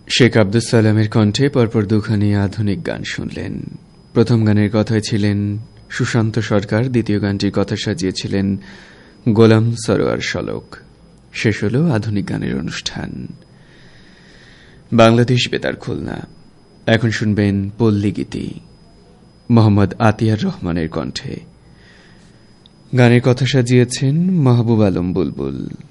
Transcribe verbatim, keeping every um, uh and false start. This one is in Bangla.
শেখ আব্দুস সালামের কণ্ঠে পরপর দুখানি আধুনিক গান শুনলেন। প্রথম গানের কথায় ছিলেন সুশান্ত সরকার, দ্বিতীয় গানটির কথা সাজিয়েছিলেন গোলাম সরোয়ার শলক। শেষ হল আধুনিক গানের অনুষ্ঠান। বাংলাদেশ বেতার খুলনা। এখন শুনবেন পল্লী গীতি, মোহাম্মদ আতিয়ার রহমানের কণ্ঠে। গানের কথা সাজিয়েছেন মাহবুব আলম বুলবুল।